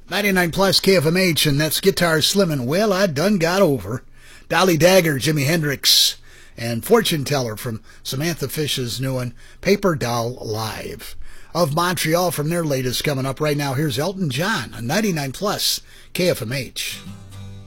99 plus KFMH, and that's Guitar Slimmin', Well, I Done Got Over. Dolly Dagger, Jimi Hendrix, and Fortune Teller from Samantha Fish's new one, Paper Doll Live. Of Montreal from their latest coming up right now, here's Elton John on 99 plus KFMH.